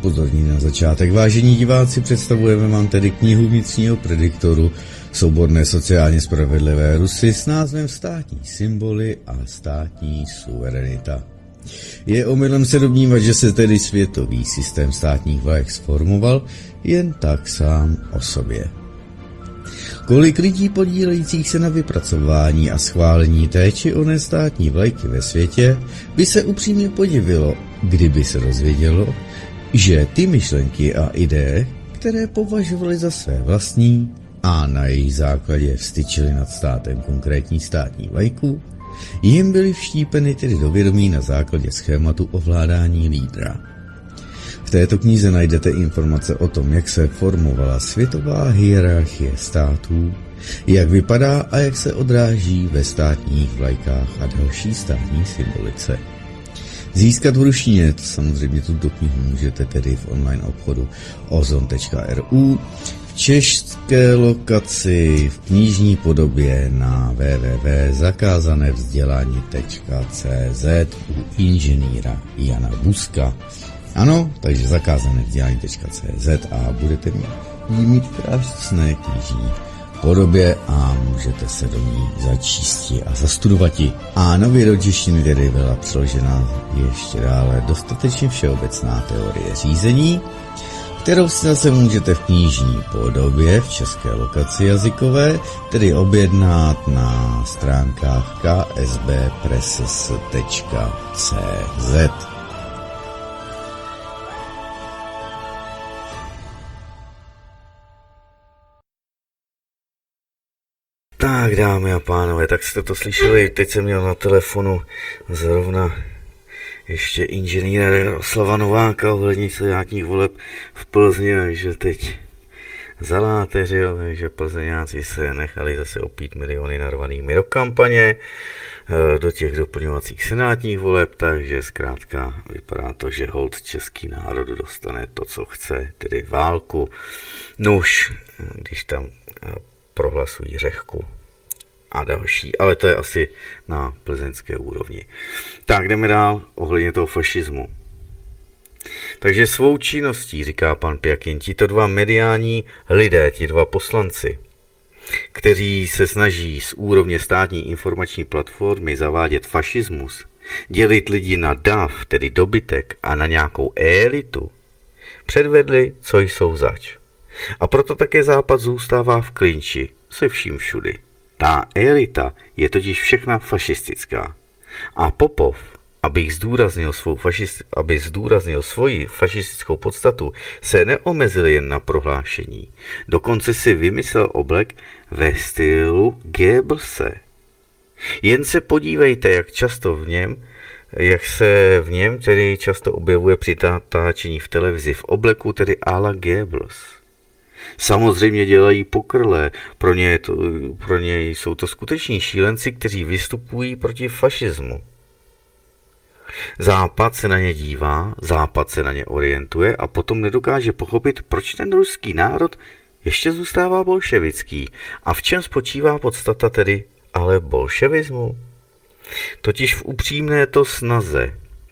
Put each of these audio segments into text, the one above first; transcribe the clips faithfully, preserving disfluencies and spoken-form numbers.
upozornit na začátek. Vážení diváci, představujeme vám tedy knihu vnitřního prediktoru souborné sociálně spravedlivé Rusy s názvem Státní symboly a státní suverenita. Je omylem se domnívat, že se tedy světový systém státních vlajek sformoval jen tak sám o sobě. Kolik lidí podílejících se na vypracování a schválení té či oné státní vlajky ve světě by se upřímně podivilo, kdyby se dozvědělo, že ty myšlenky a ideje, které považovali za své vlastní a na jejich základě vstyčili nad státem konkrétní státní vlajku, jim byly vštípeny tedy do vědomí na základě schématu ovládání lídra. V této knize najdete informace o tom, jak se formovala světová hierarchie států, jak vypadá a jak se odráží ve státních vlajkách a další státní symbolice. Získat v ruštině samozřejmě tuto knihu můžete tedy v online obchodu ozon tečka er u, v české lokaci v knižní podobě na w w w tečka zakázané vzdělání tečka cé zet u inženýra Jana Buska. Ano, takže zakázané vzdělání tečka cé zet a budete mít, mít krásné knižní podobě a můžete se do ní začíst a zastudovat ji. A nově do češtiny tedy byla přeložena ještě dále dostatečně všeobecná teorie řízení, kterou si zase můžete v knižní podobě v české lokaci jazykové tedy objednat na stránkách k s b press tečka cé zet. Tak, dámy a pánové, tak jste to slyšeli, teď jsem měl na telefonu zrovna ještě inženýra Slava Nováka ohledně senátních voleb v Plzni, že teď zaláteřil, že plzeňáci se nechali zase opít miliony narvanými do kampaně, do těch doplňovacích senátních voleb, takže zkrátka vypadá to, že hold český národ dostane to, co chce, tedy válku. No už, když tam prohlasují řehku a další, ale to je asi na plzeňské úrovni. Tak jdeme dál ohledně toho fašismu. Takže svou činností, říká pan Pjakin, tito dva mediální lidé, ti dva poslanci, kteří se snaží z úrovně státní informační platformy zavádět fašismus, dělit lidi na dav, tedy dobytek, a na nějakou elitu, předvedli, co jsou zač. A proto také Západ zůstává v klinči se vším všudy. Ta elita je totiž všechna fašistická. A Popov, aby zdůraznil, svou fašist, aby zdůraznil svoji fašistickou podstatu, se neomezil jen na prohlášení. Dokonce si vymyslel oblek ve stylu Goebbelse. Jen se podívejte, jak často v něm, jak se v něm tedy často objevuje při natáčení v televizi v obleku, tedy à la Goebbels. Samozřejmě dělají pokrlé, pro ně, to, pro ně jsou to skuteční šílenci, kteří vystupují proti fašismu. Západ se na ně dívá, Západ se na ně orientuje a potom nedokáže pochopit, proč ten ruský národ ještě zůstává bolševický a v čem spočívá podstata tedy ale bolševismu. Totiž v upřímné to snaze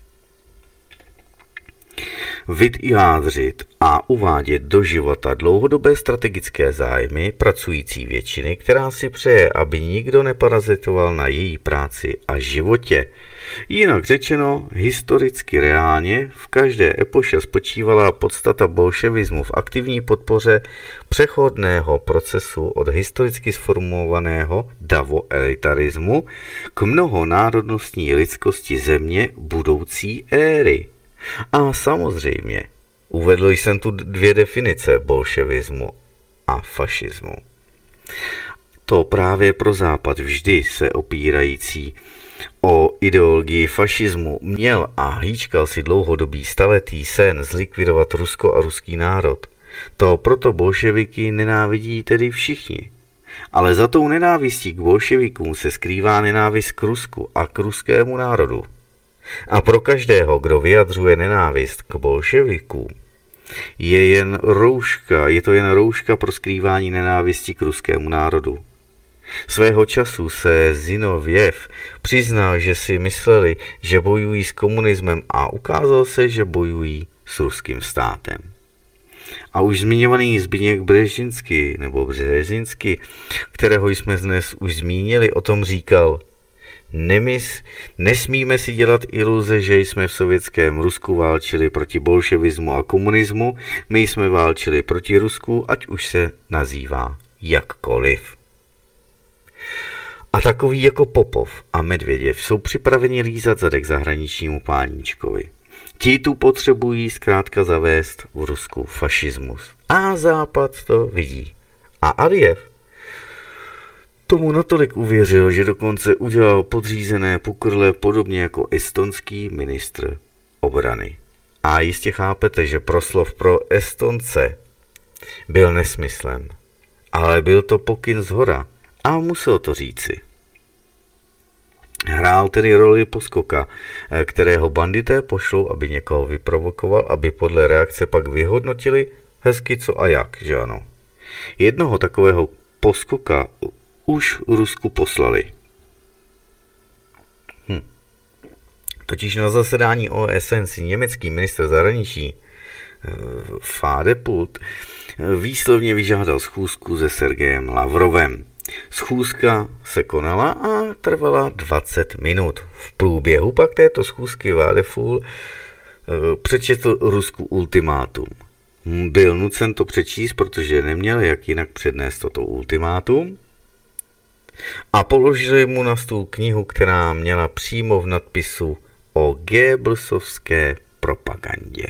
vyjádřit a uvádět do života dlouhodobé strategické zájmy pracující většiny, která si přeje, aby nikdo neparazitoval na její práci a životě. Jinak řečeno, historicky reálně v každé epoše spočívala podstata bolševismu v aktivní podpoře přechodného procesu od historicky sformulovaného davoelitarismu k mnohonárodnostní lidskosti země budoucí éry. A samozřejmě, uvedl jsem tu dvě definice bolševismu a fašismu. To právě pro Západ vždy se opírající o ideologii fašismu měl a hlíčkal si dlouhodobý staletý sen zlikvidovat Rusko a ruský národ. To proto bolševiky nenávidí tedy všichni. Ale za tou nenávistí k bolševikům se skrývá nenávist k Rusku a k ruskému národu. A pro každého, kdo vyjadřuje nenávist k bolševikům, je jen rouška, je to jen rouška pro skrývání nenávisti k ruskému národu. Svého času se Zinovjev přiznal, že si mysleli, že bojují s komunismem a ukázalo se, že bojují s ruským státem. A už zmiňovaný Zbigněk Březinský, nebo Březinský, kterého jsme dnes už zmínili, o tom říkal: Nemys, nesmíme si dělat iluze, že jsme v sovětském Rusku válčili proti bolševismu a komunismu, my jsme válčili proti Rusku, ať už se nazývá jakkoliv. A takoví jako Popov a Medvěděv jsou připraveni lízat zadek zahraničnímu páníčkovi. Ti tu potřebují zkrátka zavést v Rusku fašismus. A Západ to vidí. A Alijev tomu natolik uvěřil, že dokonce udělal podřízené pukrle podobně jako estonský ministr obrany. A jistě chápete, že proslov pro Estonce byl nesmyslem. Ale byl to pokyn zhora a musel to říci. Hrál tedy roli poskoka, kterého bandité pošlou, aby někoho vyprovokoval, aby podle reakce pak vyhodnotili hezky co a jak, že ano. Jednoho takového poskoka už Rusku poslali. Hm. Totiž na zasedání O S N si německý ministr zahraničí Fadepult výslovně vyžádal schůzku se Sergejem Lavrovem. Schůzka se konala a trvala dvacet minut. V průběhu pak této schůzky Vadeful přečetl Rusku ultimátum. Byl nucen to přečíst, protože neměl jak jinak přednést toto ultimátum. A položili mu na stůl knihu, která měla přímo v nadpisu o Goebbelsovské propagandě.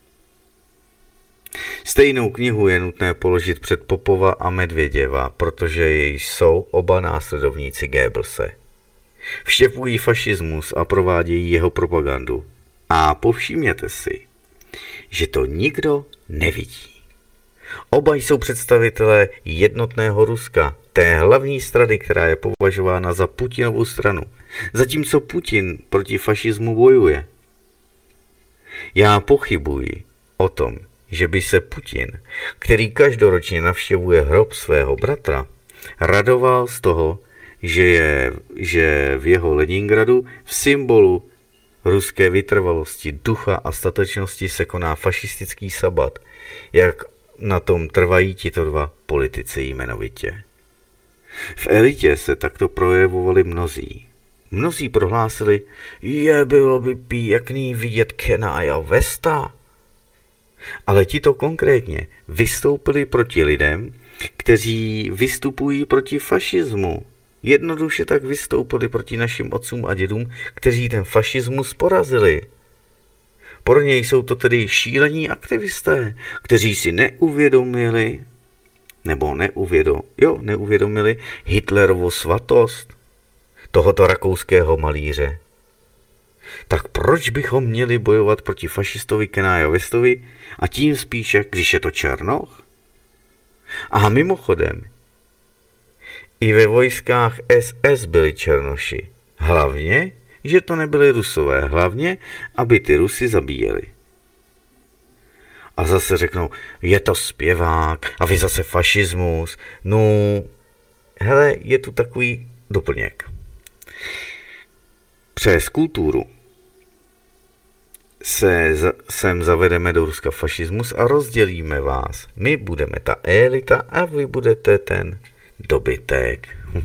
Stejnou knihu je nutné položit před Popova a Medvěděva, protože jsou oba následovníci Goebbelse. Vštěpují fašismus a provádějí jeho propagandu. A povšimněte si, že to nikdo nevidí. Oba jsou představitelé jednotného Ruska, té hlavní strany, která je považována za Putinovu stranu, zatímco Putin proti fašismu bojuje. Já pochybuji o tom, že by se Putin, který každoročně navštěvuje hrob svého bratra, radoval z toho, že, je, že v jeho Leningradu v symbolu ruské vytrvalosti, ducha a statečnosti se koná fašistický sabat, jak na tom trvají tito dva politici jmenovitě. V elitě se takto projevovali mnozí. Mnozí prohlásili, je bylo by pěkný vidět Kenaja Vesta. Ale tito konkrétně vystoupili proti lidem, kteří vystupují proti fašismu. Jednoduše tak vystoupili proti našim otcům a dědům, kteří ten fašismus porazili. Pro něj jsou to tedy šílení aktivisté, kteří si neuvědomili, nebo neuvědom, jo, neuvědomili Hitlerovu svatost tohoto rakouského malíře. Tak proč bychom měli bojovat proti fašistovi Kenaja Vestovi a tím spíše, když je to Černoch? A mimochodem, i ve vojskách S S byli Černoši. Hlavně, že to nebyli Rusové. Hlavně, aby ty Rusy zabíjeli. A zase řeknou, je to zpěvák a vy zase fašismus. No, hele, je tu takový doplněk. Přes kulturu se sem zavedeme do Ruska fašismus a rozdělíme vás. My budeme ta elita a vy budete ten dobytek.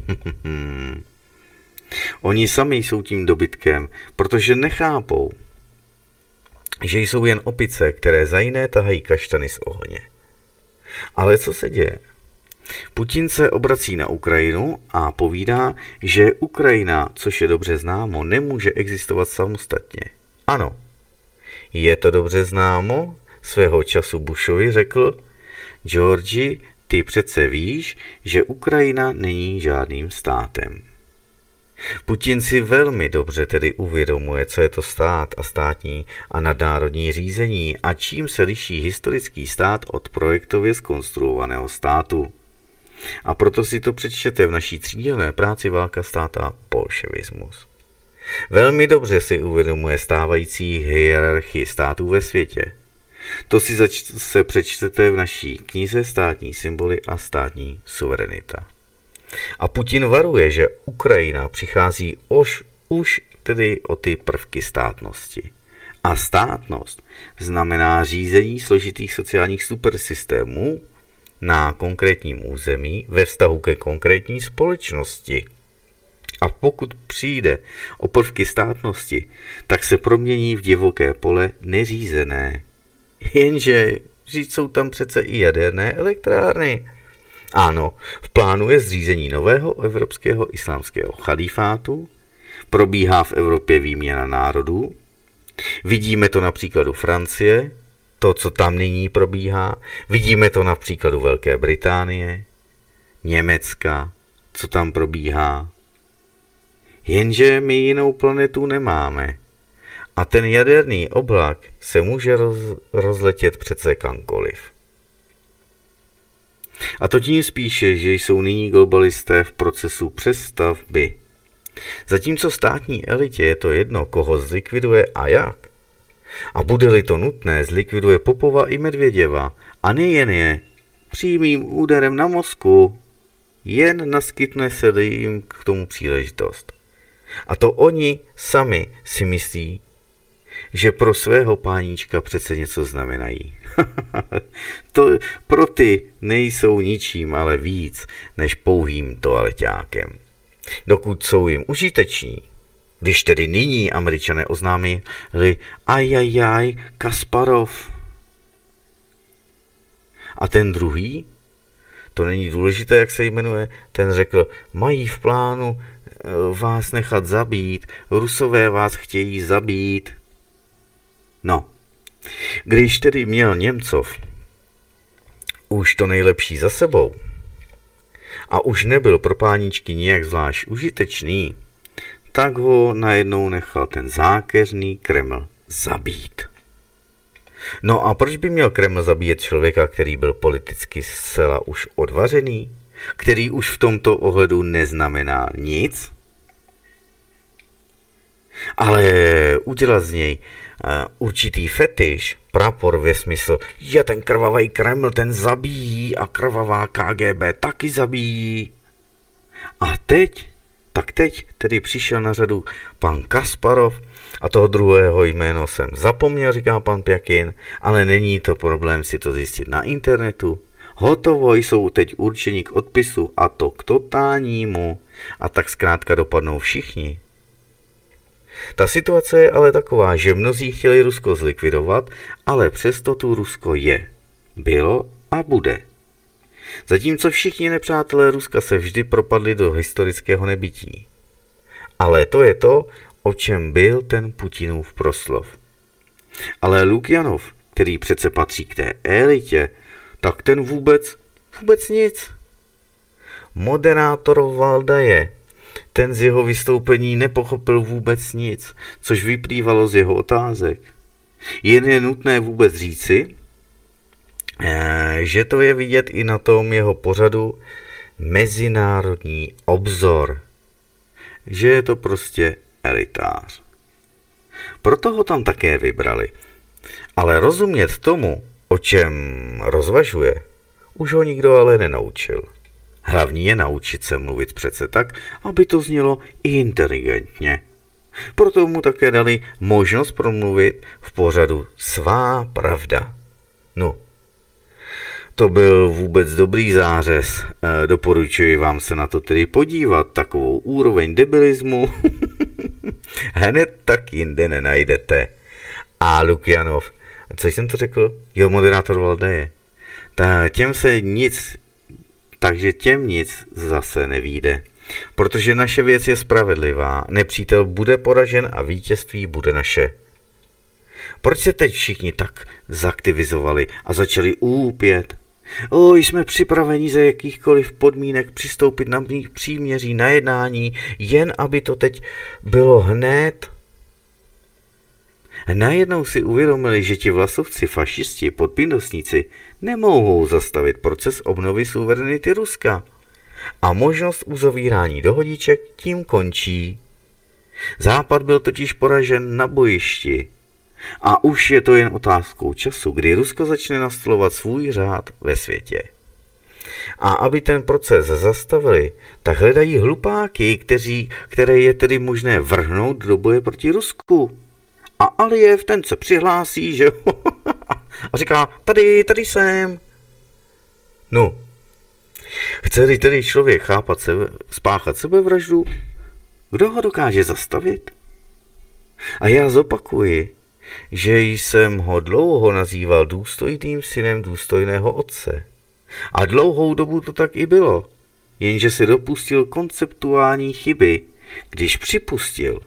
Oni sami jsou tím dobytkem, protože nechápou, že jsou jen opice, které za jiné tahají kaštany z ohně. Ale co se děje? Putin se obrací na Ukrajinu a povídá, že Ukrajina, což je dobře známo, nemůže existovat samostatně. Ano, je to dobře známo, svého času Bushovi řekl, Georgi, ty přece víš, že Ukrajina není žádným státem. Putin si velmi dobře tedy uvědomuje, co je to stát a státní a nadnárodní řízení a čím se liší historický stát od projektově zkonstruovaného státu. A proto si to přečtěte v naší třídělné práci Válka stát a bolševismus. Velmi dobře si uvědomuje stávající hierarchii států ve světě. To si se přečtete v naší knize Státní symboly a státní suverenita. A Putin varuje, že Ukrajina přichází už, už tedy o ty prvky státnosti. A státnost znamená řízení složitých sociálních supersystémů na konkrétním území ve vztahu ke konkrétní společnosti. A pokud přijde o prvky státnosti, tak se promění v divoké pole neřízené. Jenže říct jsou tam přece i jaderné elektrárny. Ano, v plánu je zřízení nového evropského islámského chalífátu, probíhá v Evropě výměna národů, vidíme to na příkladu Francie, to, co tam nyní probíhá, vidíme to na příkladu Velké Británie, Německa, co tam probíhá. Jenže my jinou planetu nemáme. A ten jaderný oblak se může roz, rozletět přece kamkoliv. A to tím spíše, že jsou nyní globalisté v procesu přestavby. Zatímco státní elitě je to jedno, koho zlikviduje a jak. A bude-li to nutné, zlikviduje Popova i Medvěděva. A nejen je přímým úderem na mozku, jen naskytne se jim k tomu příležitost. A to oni sami si myslí, že pro svého páníčka přece něco znamenají. To pro ty nejsou ničím, ale víc než pouhým toaleťákem. Dokud jsou jim užiteční, když tedy nyní Američané oznámili ajajaj, Kasparov. A ten druhý, to není důležité, jak se jmenuje, ten řekl, mají v plánu vás nechat zabít, Rusové vás chtějí zabít. No, když tedy měl Němcov už to nejlepší za sebou a už nebyl pro páničky nijak zvlášť užitečný, tak ho najednou nechal ten zákeřný Kreml zabít. No a proč by měl Kreml zabíjet člověka, který byl politicky zcela už odvařený, který už v tomto ohledu neznamená nic, ale udělat z něj uh, určitý fetiš, prapor ve smyslu, že ten krvavý Kreml ten zabíjí a krvavá K G B taky zabíjí. A teď, tak teď tedy přišel na řadu pan Kasparov a toho druhého jméno jsem zapomněl, říká pan Pjakin, ale není to problém si to zjistit na internetu. Hotovo, jsou teď určeni k odpisu a to k totálnímu a tak zkrátka dopadnou všichni. Ta situace je ale taková, že mnozí chtěli Rusko zlikvidovat, ale přesto tu Rusko je, bylo a bude. Zatímco všichni nepřátelé Ruska se vždy propadli do historického nebytí. Ale to je to, o čem byl ten Putinův proslov. Ale Lukjanov, který přece patří k té elitě, tak ten vůbec, vůbec nic. Moderátor Valdaje, ten z jeho vystoupení nepochopil vůbec nic, což vyplývalo z jeho otázek. Jen je nutné vůbec říci, že to je vidět i na tom jeho pořadu Mezinárodní obzor. Že je to prostě elitář. Proto ho tam také vybrali. Ale rozumět tomu, o čem rozvažuje, už ho nikdo ale nenaučil. Hlavní je naučit se mluvit přece tak, aby to znělo inteligentně. Proto mu také dali možnost promluvit v pořadu Svá pravda. No, to byl vůbec dobrý zářez. E, doporučuji vám se na to tedy podívat. Takovou úroveň debilismu hned tak jinde nenajdete. A Lukjanov, co jsem to řekl? Jo, moderátor Valdaje. Ta, těm se nic, takže těm nic zase nevíde. Protože naše věc je spravedlivá, nepřítel bude poražen a vítězství bude naše. Proč se teď všichni tak zaktivizovali a začali úpět? O, jsme připraveni za jakýchkoliv podmínek přistoupit na příměří, na jednání, jen aby to teď bylo hned. Najednou si uvědomili, že ti vlasovci, fašisti, podpindosníci nemohou zastavit proces obnovy suverenity Ruska. A možnost uzavírání dohodiček tím končí. Západ byl totiž poražen na bojišti. A už je to jen otázkou času, kdy Rusko začne nastolovat svůj řád ve světě. A aby ten proces zastavili, tak hledají hlupáky, kteří, které je tedy možné vrhnout do boje proti Rusku. A Alijev ten se přihlásí, že a říká, tady, tady jsem. No, chce-li tedy člověk chápat sebe, spáchat sebevraždu, kdo ho dokáže zastavit? A já zopakuji, že jsem ho dlouho nazýval důstojným synem důstojného otce. A dlouhou dobu to tak i bylo, jenže se dopustil konceptuální chyby, když připustil,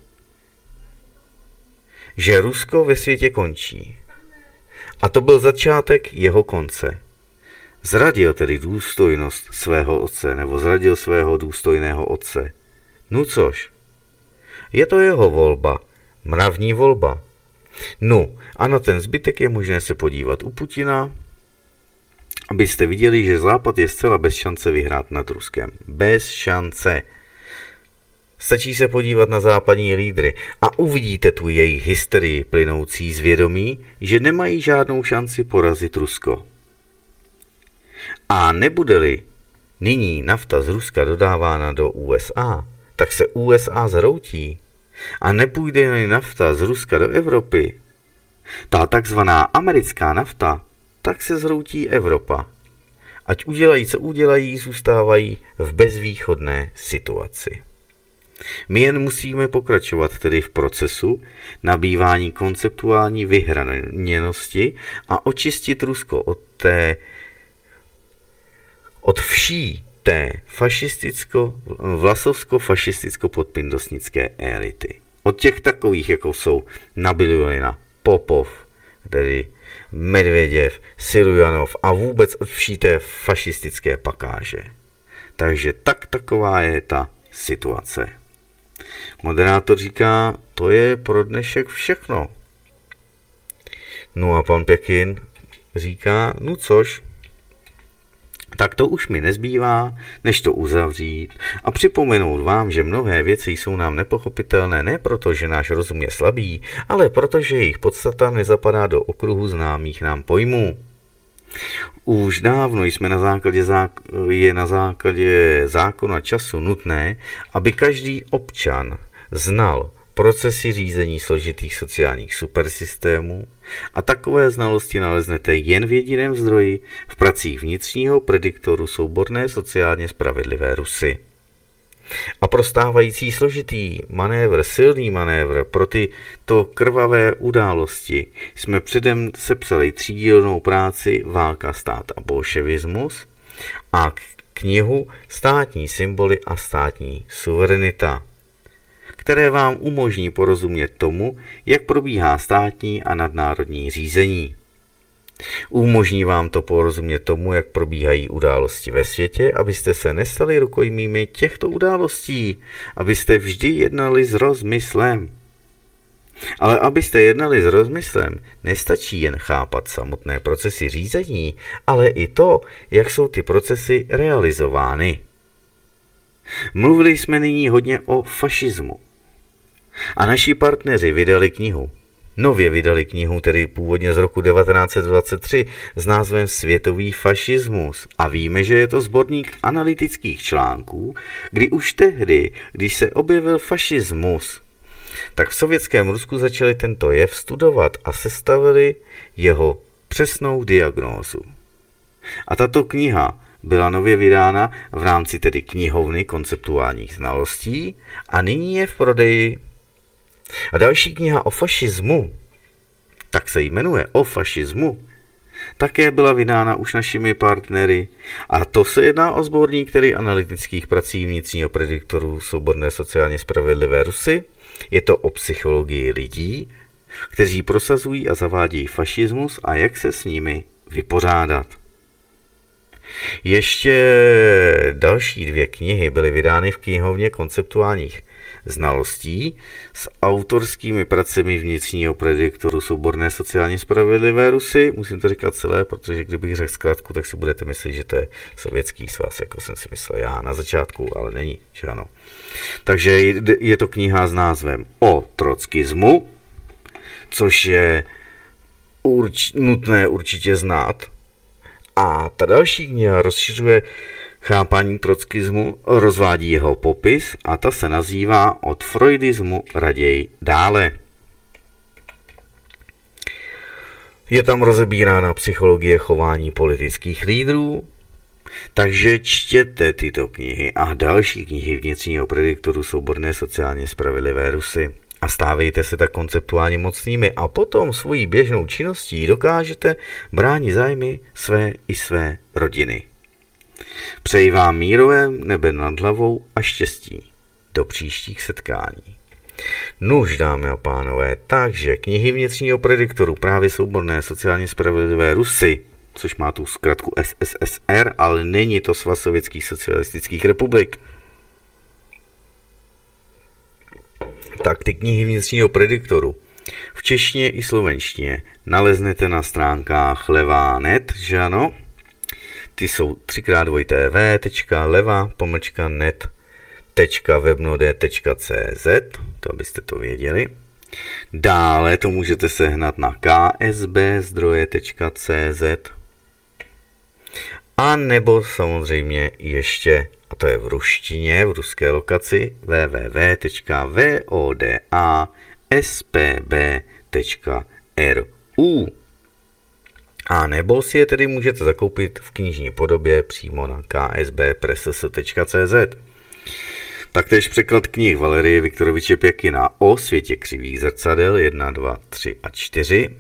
že Rusko ve světě končí. A to byl začátek jeho konce. Zradil tedy důstojnost svého otce, nebo zradil svého důstojného otce. No což, je to jeho volba, mravní volba. No a na ten zbytek je možné se podívat u Putina, abyste viděli, že Západ je zcela bez šance vyhrát nad Ruskem. Bez šance. Stačí se podívat na západní lídry a uvidíte tu jejich hysterii plynoucí z vědomí, že nemají žádnou šanci porazit Rusko. A nebude-li nyní nafta z Ruska dodávána do U S A, tak se U S A zhroutí. A nepůjde-li nafta z Ruska do Evropy, ta takzvaná americká nafta, tak se zhroutí Evropa. Ať udělají, co udělají, zůstávají v bezvýchodné situaci. My jen musíme pokračovat tedy v procesu nabývání konceptuální vyhraněnosti a očistit Rusko od té, od vší té fašisticko, vlasovsko-fašisticko-podpindosnické elity. Od těch takových, jako jsou Nabililina, Popov, tedy Medvěděv, Silujanov a vůbec od vší té fašistické pakáže. Takže tak taková je ta situace. Moderátor říká, to je pro dnešek všechno. No a pan Pekin říká, no což, tak to už mi nezbývá, než to uzavřít a připomenout vám, že mnohé věci jsou nám nepochopitelné ne proto, že náš rozum je slabý, ale protože jejich podstata nezapadá do okruhu známých nám pojmů. Už dávno jsme na základě zák- je na základě zákona času nutné, aby každý občan znal procesy řízení složitých sociálních supersystémů a takové znalosti naleznete jen v jediném zdroji v pracích vnitřního prediktoru souborné sociálně spravedlivé Rusy. A pro stávající složitý manévr, silný manévr pro tyto krvavé události jsme předem sepsali třídílnou práci Válka, stát a bolševismus a knihu Státní symboly a státní suverenita, které vám umožní porozumět tomu, jak probíhá státní a nadnárodní řízení. Umožní vám to porozumět tomu, jak probíhají události ve světě, abyste se nestali rukojmími těchto událostí, abyste vždy jednali s rozmyslem. Ale abyste jednali s rozmyslem, nestačí jen chápat samotné procesy řízení, ale i to, jak jsou ty procesy realizovány. Mluvili jsme nyní hodně o fašismu. A naši partneři vydali knihu. Nově vydali knihu, tedy původně z roku devatenáct set dvacet tři, s názvem Světový fašismus. A víme, že je to sborník analytických článků, kdy už tehdy, když se objevil fašismus, tak v sovětském Rusku začali tento jev studovat a sestavili jeho přesnou diagnózu. A tato kniha byla nově vydána v rámci tedy knihovny konceptuálních znalostí a nyní je v prodeji. A další kniha o fašismu, tak se jmenuje O fašismu, také byla vydána už našimi partnery a to se jedná o sborník tedy analytických prací vnitřního prediktoru souborné sociálně spravedlivé Rusy. Je to o psychologii lidí, kteří prosazují a zavádějí fašismus a jak se s nimi vypořádat. Ještě další dvě knihy byly vydány v knihovně konceptuálních znalostí s autorskými pracemi vnitřního prediktoru souborné sociálně spravedlivé Rusy. Musím to říkat celé, protože kdybych řekl zkrátku, tak si budete myslet, že to je sovětský svaz, jako jsem si myslel já na začátku, ale není, že ano. Takže je to kniha s názvem O trockismu, což je urč- nutné určitě znát. A ta další kniha rozšiřuje chápání trockismu, rozvádí jeho popis a ta se nazývá Od freudismu raději dále. Je tam rozebírána psychologie chování politických lídrů, takže čtěte tyto knihy a další knihy vnitřního prediktoru Souborné sociálně spravedlivé Rusy a stávejte se tak konceptuálně mocnými a potom svojí běžnou činností dokážete bránit zájmy své i své rodiny. Přeji vám mírové nebe nad hlavou a štěstí. Do příštích setkání. Nuž, dámy a pánové, takže knihy vnitřního prediktoru právě Souborné sociálně spravedlivé Rusy, což má tu zkratku S S S R, ale není to Svaz sovětských socialistických republik. Tak ty knihy vnitřního prediktoru v češtině i slovenštině naleznete na stránkách leva tečka net, že ano? Ty jsou tři krát dvojité v tečka leva pomlčka net tečka webnode tečka cz, to abyste to věděli. Dále to můžete sehnat na k s b zdroje tečka cz a nebo samozřejmě ještě, a to je v ruštině, v ruské lokaci, w w w tečka vodaspb tečka r u. A nebo si je tedy můžete zakoupit v knižní podobě přímo na k s b press tečka cz. Taktéž překlad knih Valerie Viktoroviče Pěkina o světě křivých zrcadel jedna, dva, tři a čtyři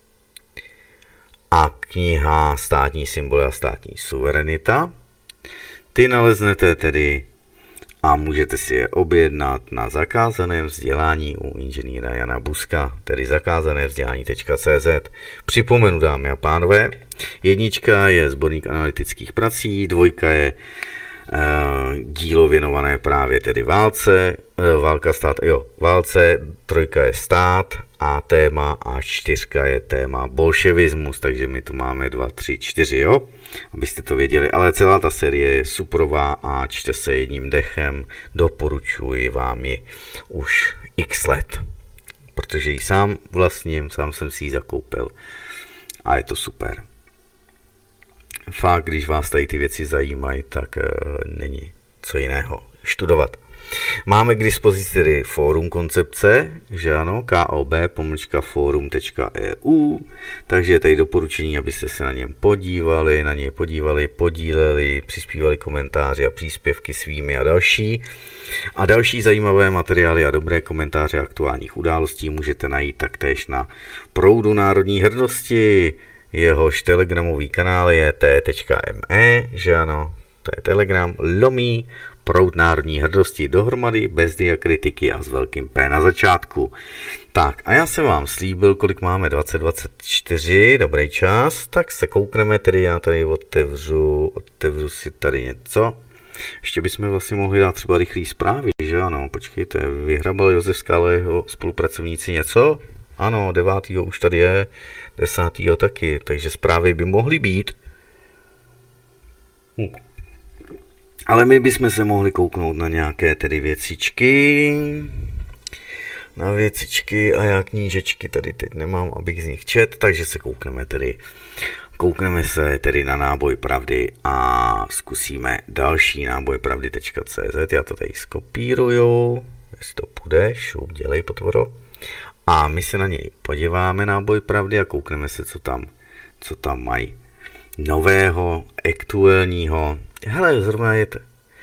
a kniha Státní symboly a státní suverenita. Ty naleznete tedy a můžete si je objednat na zakázaném vzdělání u inženýra Jana Buska, tedy zakázané vzdělání tečka cz. Připomenu, dámy a pánové, jednička je sborník analytických prací, dvojka je dílo věnované právě tedy válce, válka stát, jo, válce, trojka je stát a téma a čtyřka je téma bolševismus, takže my tu máme dva, tři, čtyři, jo, abyste to věděli, ale celá ta série je suprová a čte se jedním dechem, doporučuji vám ji už x let, protože ji sám vlastním, sám jsem si ji zakoupil a je to super. Fakt, když vás tady ty věci zajímají, tak e, není co jiného studovat. Máme k dispozici tedy fórum koncepce, že ano, kob pomlčka forum tečka e u, takže je tady doporučení, abyste se na něm podívali, na něj podívali, podíleli, přispívali komentáře a příspěvky svými a další. A další zajímavé materiály a dobré komentáře aktuálních událostí můžete najít taktéž na Proudu národní hrdosti. Jehož telegramový kanál je t tečka me, že ano, to je telegram, lomí Proud národní hrdosti dohromady, bez diakritiky a s velkým P na začátku. Tak a já jsem vám slíbil, kolik máme, dvacet dvacet čtyři, dobrý čas, tak se koukneme, tedy já tady otevřu, otevřu si tady něco. Ještě bychom vlastně mohli dát třeba rychlý zprávy, že ano, počkejte, vyhrabal Josef Skála jeho spolupracovníci něco? Ano, devátýho už tady je, desátýho taky, takže zprávy by mohly být. Hm. Ale my bychom se mohli kouknout na nějaké tedy věcičky. Na věcičky a já knížečky tady teď nemám, abych z nich čet, takže se koukneme tedy. Koukneme se tedy na náboj pravdy a zkusíme další náboj pravdy tečka cz. Já to tady skopíruju, jestli to půjde, šup, dělej potvoro. A my se na něj podíváme, náboj pravdy, a koukneme se, co tam, co tam mají nového, aktuálního. Hele, zrovna je to.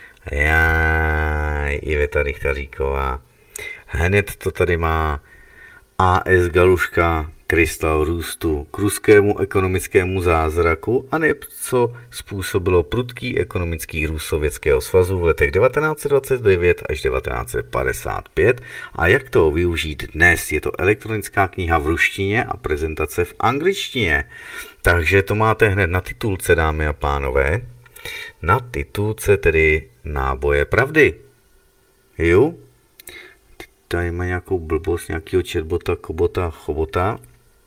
Jaj, Iveta Richtaříková. Hned to tady má A S Galuška, krystal růstu k ruskému ekonomickému zázraku a neb co způsobilo prudký ekonomický růst Sovětského svazu v letech devatenáct set dvacet devět až devatenáct set padesát pět a jak to využít dnes. Je to elektronická kniha v ruštině a prezentace v angličtině. Takže to máte hned na titulce, dámy a pánové. Na titulce tedy náboje pravdy. Jo? Tady má nějakou blbost, nějakého četbota, kobota, chobota.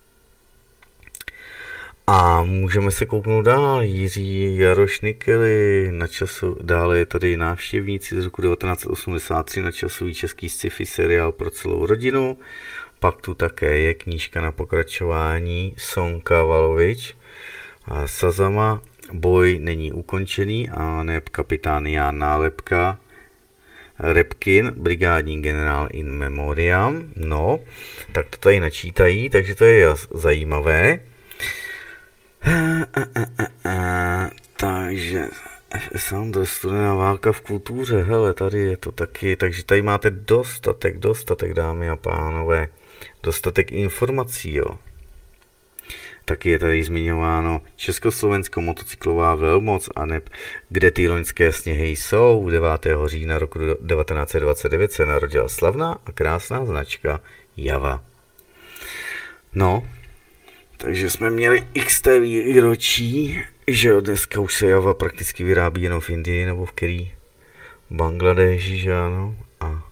A můžeme se kouknout dál. Jiří Jaroš Nikely, na času, dále je tady Návštěvníci z roku devatenáct set osmdesát tři, na časový český sci-fi seriál pro celou rodinu. Pak tu také je knížka na pokračování Sonka Valovič a Sazama Boj není ukončený a neb kapitán Jan Nálepka, Repkin, brigádní generál in memoriam. No, tak to tady načítají, takže to je zajímavé. A, a, a, a, takže Sandr, studená válka v kultuře, hele, tady je to taky, takže tady máte dostatek, dostatek, dámy a pánové, dostatek informací, jo. Taky je tady zmiňováno Československo motocyklová velmoc, aneb kde ty loňské sněhy jsou. devátého října roku devatenáct set dvacet devět se narodila slavná a krásná značka Java. No, takže jsme měli X T výročí, že jo, dneska už se Java prakticky vyrábí jenom v Indii nebo v který Bangladeši, že ano. A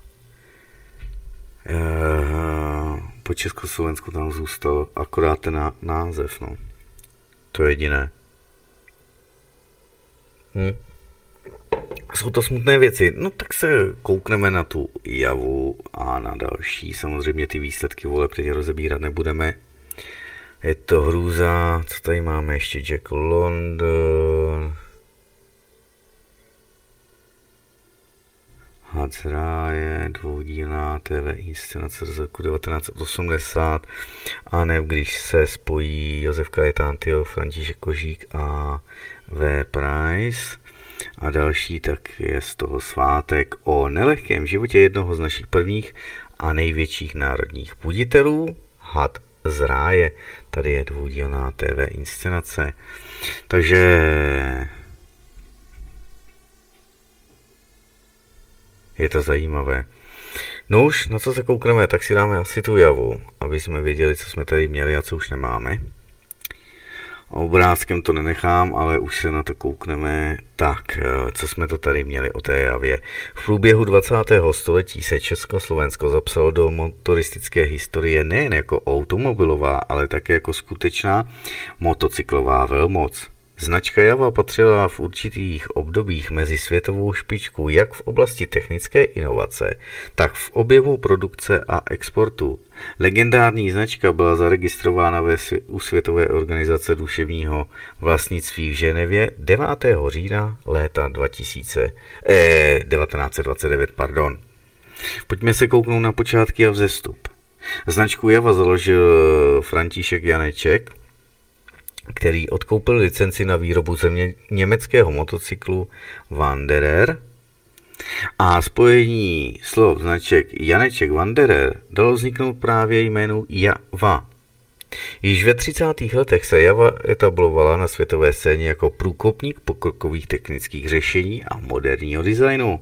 e, po Československu tam zůstal akorát ten název, no. To je jediné. Hm. Jsou to smutné věci. No tak se koukneme na tu Javu a na další. Samozřejmě ty výsledky voleb teď rozebírat nebudeme. Je to hrůza. Co tady máme ještě? Jack London. Hadzráje, dvoudílná T V inscenace z roku devatenáct set osmdesát, a ne když se spojí Josef Kajetántyho, František Kožík a V. Price a další, tak je z toho svátek o nelehkém životě jednoho z našich prvních a největších národních buditelů, Had z ráje. Tady je dvoudílná T V inscenace. Takže je to zajímavé. No už, na co se koukneme, tak si dáme asi tu Javu, aby jsme věděli, co jsme tady měli a co už nemáme. Obrázkem to nenechám, ale už se na to koukneme. Tak, co jsme to tady měli o té Javě. V průběhu dvacátého století se Československo zapsalo do motoristické historie nejen jako automobilová, ale také jako skutečná motocyklová velmoc. Značka Java patřila v určitých obdobích mezi světovou špičku jak v oblasti technické inovace, tak v objemu produkce a exportu. Legendární značka byla zaregistrována ve svě- u Světové organizace duševního vlastnictví v Ženevě devátého října léta dva tisíce, eh, devatenáct set dvacet devět. Pardon. Pojďme se kouknout na počátky a vzestup. Značku Java založil František Janeček, který odkoupil licenci na výrobu země německého motocyklu Wanderer, a spojení slov značek Janeček Wanderer dalo vzniknout právě jménu Java. Již ve třicátých letech se Java etablovala na světové scéně jako průkopník pokrokových technických řešení a moderního designu.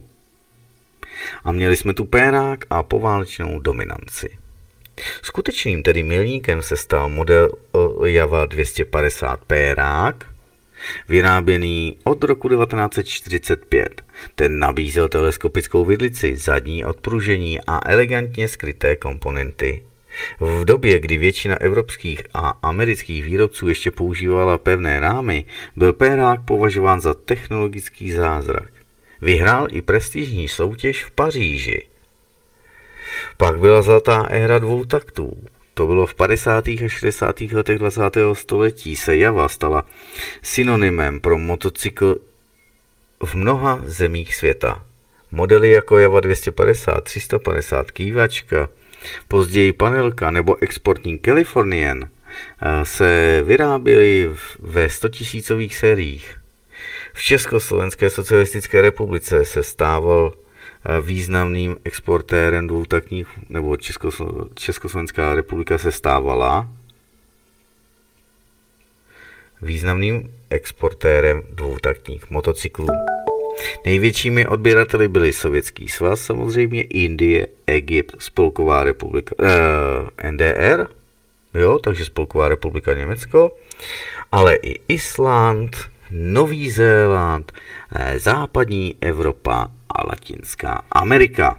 A měli jsme tu pénák a poválečnou dominanci. Skutečným tedy milníkem se stal model Java dvě stě padesát Pérák, vyráběný od roku devatenáct set čtyřicet pět. Ten nabízel teleskopickou vidlici, zadní odpružení a elegantně skryté komponenty. V době, kdy většina evropských a amerických výrobců ještě používala pevné rámy, byl Pérák považován za technologický zázrak. Vyhrál i prestižní soutěž v Paříži. Pak byla zlatá éra dvou taktů. To bylo v padesátých a šedesátých letech dvacátého století. Se Java stala synonymem pro motocykl v mnoha zemích světa. Modely jako Java dvě stě padesát, tři sta padesát, kývačka, později panelka nebo exportní Californian se vyráběly ve stotisícových sériích. V Československé socialistické republice se stával významným exportérem dvoutaktních, nebo Českoslo- Československá republika se stávala významným exportérem dvoutaktních motocyklů. Největšími odběrateli byly Sovětský svaz, samozřejmě Indie, Egypt, Spolková republika, eh, N D R, jo, takže Spolková republika Německo, ale i Island, Nový Zéland, eh, západní Evropa a Latinská Amerika.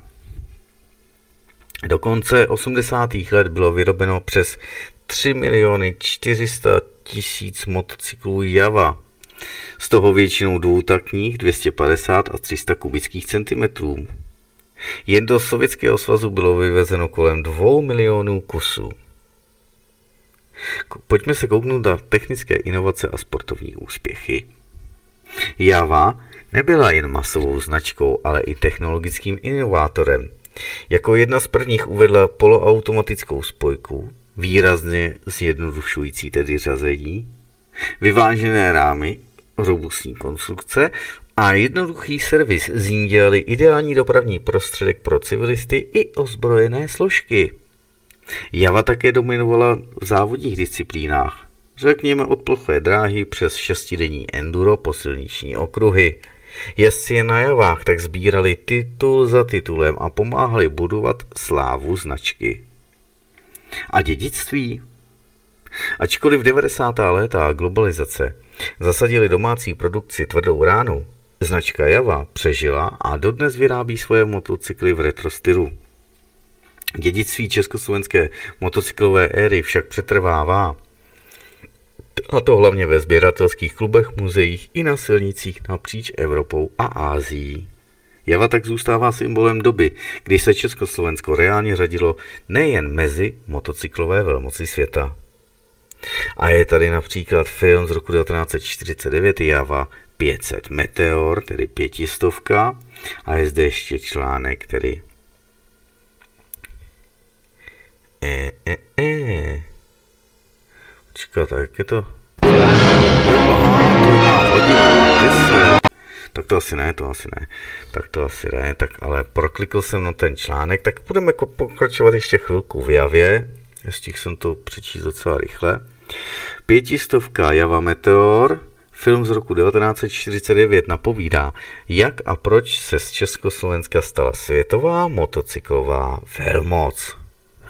Do konce osmdesátých let bylo vyrobeno přes tři miliony čtyři sta tisíc motocyklů Java, z toho většinou dvoutaktních dvě stě padesát a tři sta kubických centimetrů. Jen do Sovětského svazu bylo vyvezeno kolem dvou milionů kusů. Pojďme se kouknout na technické inovace a sportovní úspěchy Java nebyla jen masovou značkou, ale i technologickým inovátorem. Jako jedna z prvních uvedla poloautomatickou spojku, výrazně zjednodušující tedy řazení, vyvážené rámy, robustní konstrukce a jednoduchý servis z ní dělali ideální dopravní prostředek pro civilisty i ozbrojené složky. Java také dominovala v závodních disciplínách, řekněme od ploché dráhy přes šestidenní enduro po silniční okruhy. Jezdci na Javách tak sbírali titul za titulem a pomáhali budovat slávu značky. A dědictví? Ačkoliv v devadesátá léta globalizace zasadili domácí produkci tvrdou ránu, značka Java přežila a dodnes vyrábí svoje motocykly v retro stylu. Dědictví československé motocyklové éry však přetrvává, a to hlavně ve sběratelských klubech, muzeích i na silnicích napříč Evropou a Ázií. Java tak zůstává symbolem doby, kdy se Československo reálně řadilo nejen mezi motocyklové velmoci světa. A je tady například film z roku devatenáct set čtyřicet devět Java pět set Meteor, tedy pětistovka, a je zde ještě článek, který e, e, e. Počkat, jak je to? Tak to asi ne, to asi ne. Tak to asi ne, tak ale proklikl jsem na ten článek, tak budeme pokračovat ještě chvilku v Javě. Stihl jsem to přečíst docela rychle. Pětistovka Java Meteor, film z roku devatenáct set čtyřicet devět, napovídá, jak a proč se z Československa stala světová motocyklová velmoc.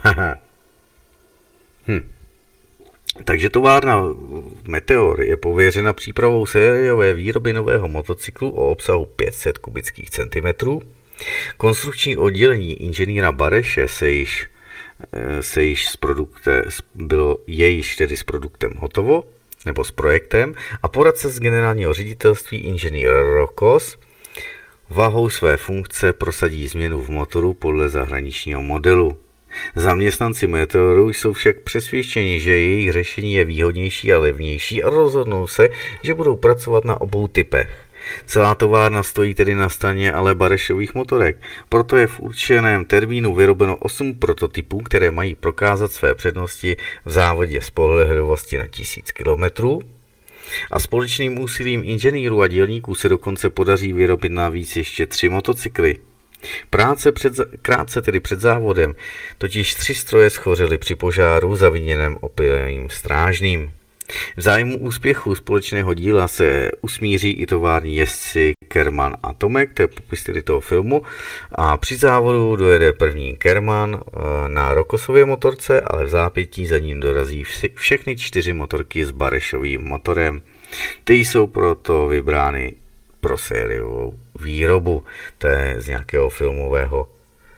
hm. Takže továrna Meteor je pověřena přípravou sériové výroby nového motocyklu o obsahu pět set kubických centimetrů. Konstrukční oddělení inženýra Bareše se již, se již s produktem, bylo, je již tedy s produktem hotovo, nebo s projektem, a poradce z generálního ředitelství inženýr Rokos vahou své funkce prosadí změnu v motoru podle zahraničního modelu. Zaměstnanci Meteoru jsou však přesvědčeni, že jejich řešení je výhodnější a levnější a rozhodnou se, že budou pracovat na obou typech. Celá továrna stojí tedy na straně ale Barešových motorek, proto je v určeném termínu vyrobeno osm prototypů, které mají prokázat své přednosti v závodě spolehlivosti na tisíc kilometrů. A společným úsilím inženýrů a dělníků se dokonce podaří vyrobit navíc ještě tři motocykly. Práce před, krátce tedy před závodem totiž tři stroje schořely při požáru zaviněném opilým strážným. V zájmu úspěchu společného díla se usmíří i tovární jezdci Kerman a Tomek, to je popis tedy toho filmu, a při závodu dojede první Kerman na Rokosově motorce, ale v zápětí za ním dorazí všechny čtyři motorky s Barešovým motorem. Ty jsou proto vybrány pro sériovou výrobu. To je z nějakého filmového,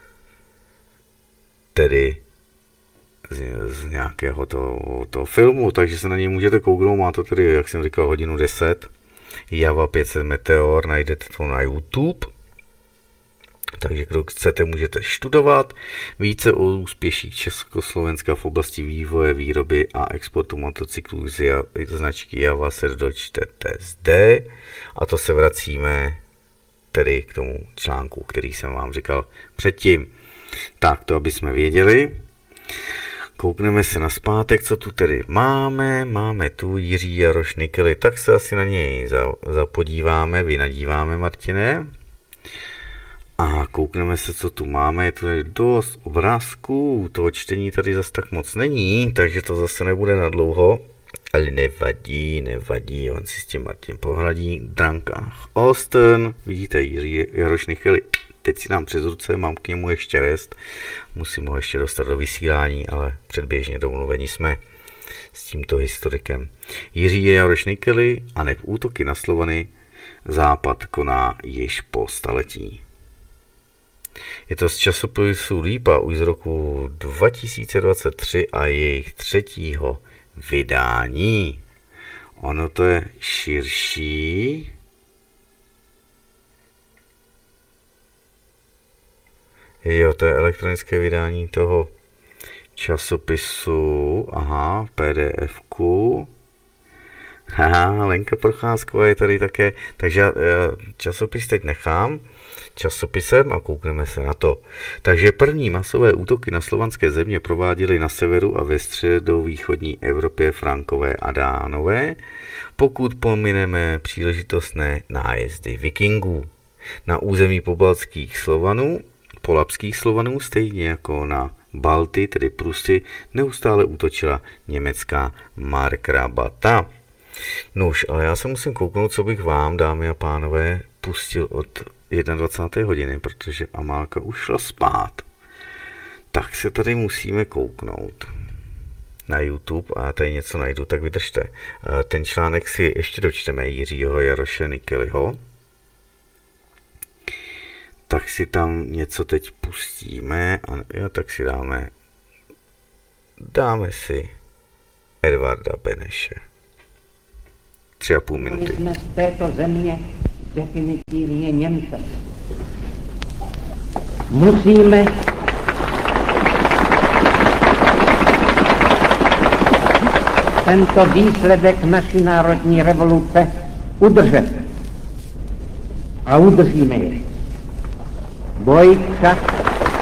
tedy z, z nějakého toho, toho filmu, takže se na něj můžete kouknout, má to tedy, jak jsem říkal, hodinu deset. Java pět set Meteor, najdete to na YouTube. Takže kdo chcete, můžete studovat více o úspěších Československa v oblasti vývoje, výroby a exportu motocyklů z značky Java se dočtete zde. A to se vracíme tedy k tomu článku, který jsem vám říkal předtím. Tak to, aby jsme věděli. Koukneme se na zpátek, co tu tedy máme. Máme tu Jiří Jaroš Nikely, tak se asi na něj zapodíváme, vynadíváme, Martine. A koukneme se, co tu máme. Je tu dost obrázků, toho čtení tady zase tak moc není, takže to zase nebude na dlouho. Ale nevadí, nevadí, on si s tím Martin pohradí. Dranka Austin, vidíte, Jiří Jaroš Nikely. Teď si nám přes ruce, mám k němu ještě rest, musím ho ještě dostat do vysílání, ale předběžně domluveni jsme s tímto historikem. Jiří Jaroš Nikely a neb útoky na Slovany Západ koná již po staletí. Je to z časopisu Lípa už z roku dva tisíce dvacet tři a jejich třetího vydání. Ono to je širší. Jo, to je elektronické vydání toho časopisu. Aha, P D F ku. Haha, Lenka Procházková je tady také, takže já časopis teď nechám časopisem a koukneme se na to. Takže první masové útoky na slovanské země prováděly na severu a ve středovýchodní Evropě Frankové a Dánové, pokud pomineme příležitostné nájezdy vikingů. Na území pobaltských Slovanů, polabských Slovanů, stejně jako na Balty, tedy Prusy, neustále útočila německá markrabata. Nož, ale já se musím kouknout, co bych vám, dámy a pánové, pustil od jednadvacáté hodiny, protože Amálka už šla spát. Tak se tady musíme kouknout na YouTube a já tady něco najdu, tak vydržte. Ten článek si ještě dočteme Jiřího Jaroše Nikeliho. Tak si tam něco teď pustíme a jo, tak si dáme dáme si Edvarda Beneše. Tři a půl minuty. Jsme z této země definitivně Němce. Musíme tento výsledek naší národní revoluce udržet. A udržíme jej. Boj však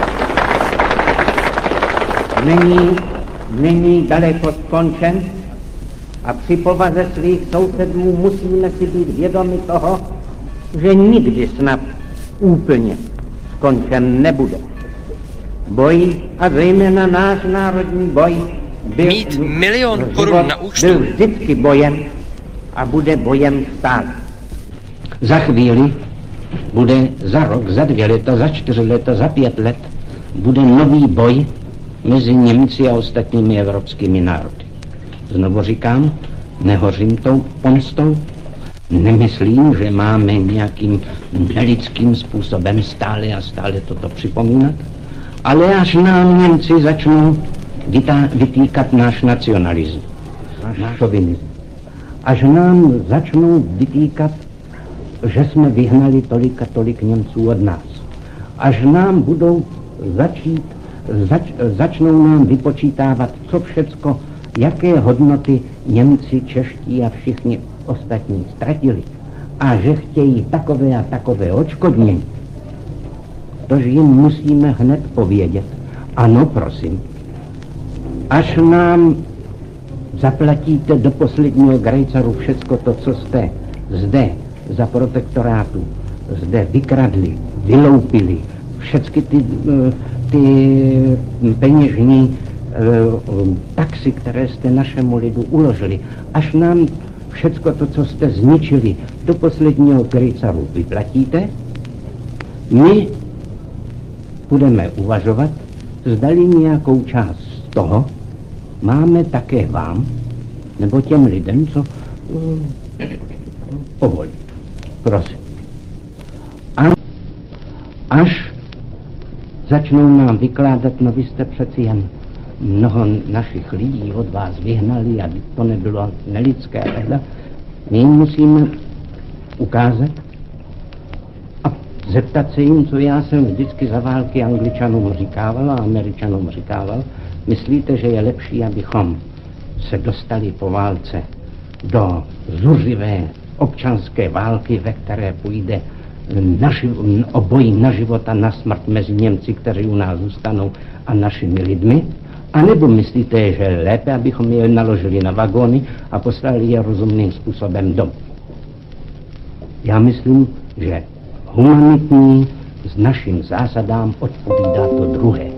není, není daleko skončen a při povaze svých sousedů musíme si být vědomi toho, že nikdy snad úplně skončen nebude. Boj, a zejména náš národní boj, byl, mít milion korun na účtu. Byl vždycky bojem a bude bojem stále. Za chvíli bude za rok, za dvě leta, za čtyři leta, za pět let bude nový boj mezi Němci a ostatními evropskými národy. Znovu říkám, nehořím tou pomstou, nemyslím, že máme nějakým nelidským způsobem stále a stále toto připomínat, ale až nám Němci začnou vytá, vytýkat náš nacionalismus, náš šovinismus, až nám začnou vytýkat, že jsme vyhnali tolik a tolik Němců od nás, až nám budou začít, zač, začnou nám vypočítávat, co všecko, jaké hodnoty Němci, čeští a všichni ostatní ztratili a že chtějí takové a takové odškodnění, tož jim musíme hned povědět. Ano, prosím, až nám zaplatíte do posledního grejcaru všecko to, co jste zde za protektorátu, zde vykradli, vyloupili, všechny ty, ty peněžní taxy, které jste našemu lidu uložili, až nám všecko to, co jste zničili, do posledního grejcaru vyplatíte, my budeme uvažovat, zdali nějakou část z toho máme také vám, nebo těm lidem, co uh, povolí. Prosím. A až začnou nám vykládat, no vy jste přeci jen mnoho našich lidí od vás vyhnali a to nebylo nelidské, ale my jim musíme ukázat a zeptat se jim, co já jsem vždycky za války Angličanům říkával a Američanům říkával. Myslíte, že je lepší, abychom se dostali po válce do zuřivé občanské války, ve které půjde na živ- o boji na život a na smrt mezi Němci, kteří u nás zůstanou, a našimi lidmi? A nebo myslíte, že je lépe, abychom je naložili na vagóny a poslali je rozumným způsobem domů? Já myslím, že humanitní s našim zásadám odpovídá to druhé.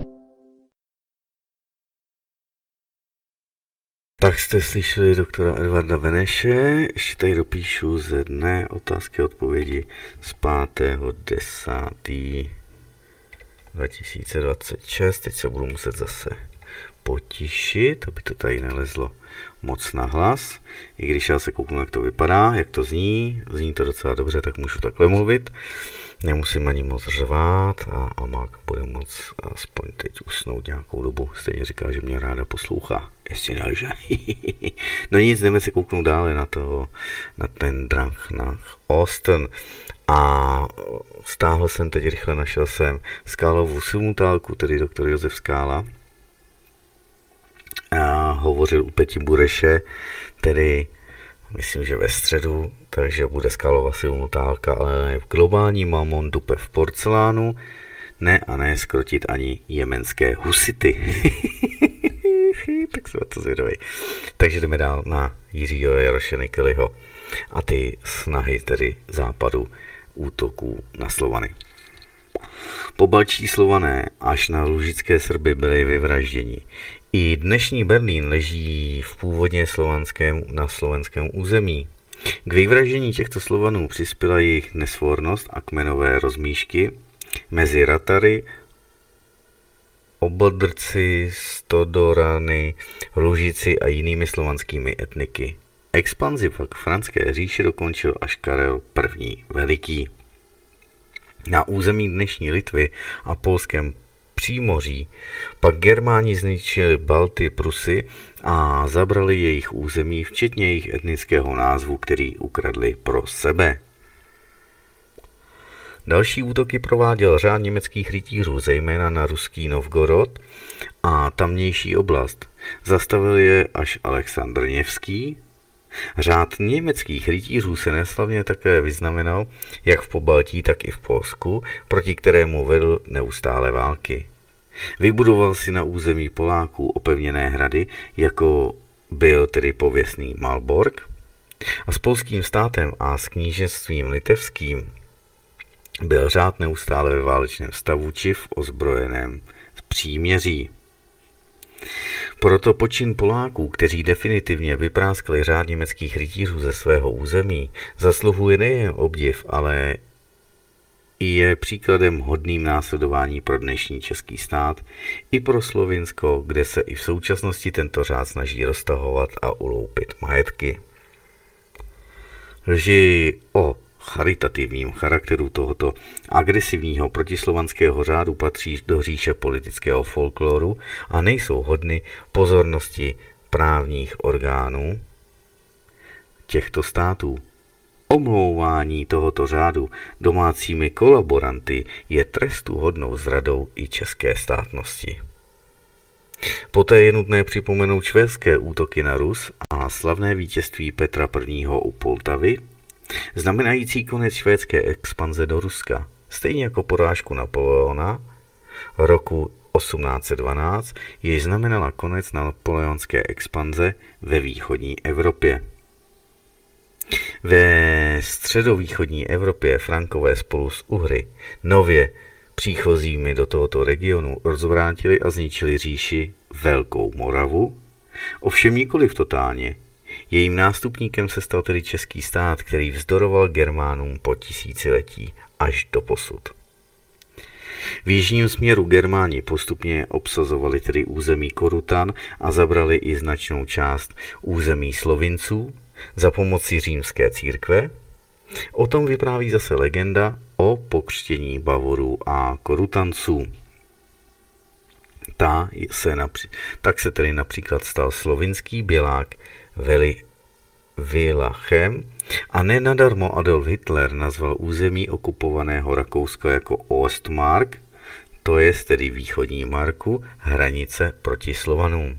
Tak jste slyšeli doktora Edvarda Beneše, ještě tady dopíšu ze dne otázky a odpovědi z pátého desátého dva tisíce dvacet šest. Teď se budu muset zase potišit, aby to tady nelezlo moc nahlas. I když já se kouknu, jak to vypadá, jak to zní, zní to docela dobře, tak můžu takhle mluvit. Nemusím ani moc řvát a Amák bude moc aspoň teď usnout nějakou dobu. Stejně říká, že mě ráda poslouchá. Jestli nelže. No nic, jdeme se kouknout dále na, toho, na ten Drang nach Osten. A stáhl jsem teď rychle, našel jsem Skálovu simultálku, tedy doktor Josef Skála. A hovořil u Peti Bureše, tedy myslím, že ve středu, takže bude skalova simultálka, ale ne v globální mamon dupe v porcelánu, ne a ne skrotit ani jemenské husity. Tak jsem to zvědavý. Takže jdeme dál na Jiřího Jaroše Nikeliho a ty snahy tedy západu útoků na Slovany. Pobaltští Slované až na lužické Srby byli vyvražděni. I dnešní Berlín leží v původně slovanském, na slovenském území. K vyvraždění těchto Slovanů přispěla jejich nesvornost a kmenové rozmíšky mezi Ratary, Obodrci, Stodorany, Lužici a jinými slovanskými etniky. Expanzi pak franské říše dokončil až Karel I. Veliký. Na území dnešní Litvy a polském přímoří pak Germáni zničili Balty, Prusy a zabrali jejich území, včetně jejich etnického názvu, který ukradli pro sebe. Další útoky prováděl řád německých rytířů, zejména na ruský Novgorod a tamnější oblast. Zastavil je až Alexandr Nevský. Řád německých rytířů se neslavně také vyznamenal jak v Pobaltí, tak i v Polsku, proti kterému vedl neustále války. Vybudoval si na území Poláků opevněné hrady, jako byl tedy pověstný Malbork, a s polským státem a s knížectvím litevským byl řád neustále ve válečném stavu či v ozbrojeném příměří. Proto počin Poláků, kteří definitivně vypráskli řád německých rytířů ze svého území, zasluhuje nejen obdiv, ale i je příkladem hodným následování pro dnešní český stát i pro Slovinsko, kde se i v současnosti tento řád snaží roztahovat a uloupit majetky. Lži o charitativním charakteru tohoto agresivního protislovanského řádu patří do říše politického folkloru a nejsou hodny pozornosti právních orgánů těchto států. Omlouvání tohoto řádu domácími kolaboranty je trestuhodnou zradou i české státnosti. Poté je nutné připomenout švédské útoky na Rus a slavné vítězství Petra I. U Poltavy, znamenající konec švédské expanze do Ruska, stejně jako porážku Napoleona roku osmnáct set dvanáct, jež znamenala konec napoleonské expanze ve východní Evropě. Ve středovýchodní Evropě Frankové spolu s Uhry, nově příchozími do tohoto regionu, rozvrátili a zničili říši Velkou Moravu, ovšem nikoliv totálně. Jejím nástupníkem se stal tedy český stát, který vzdoroval Germánům po tisíciletí až do posud. V jižním směru Germáni postupně obsazovali tedy území Korutan a zabrali i značnou část území Slovinců za pomoci římské církve. O tom vypráví zase legenda o pokřtění Bavorů a Korutanců. Ta se napří- tak se tedy například stal slovinský bělák Veli Vilachem a nenadarmo Adolf Hitler nazval území okupovaného Rakouska jako Ostmark, to je tedy východní marku, hranice proti Slovanům.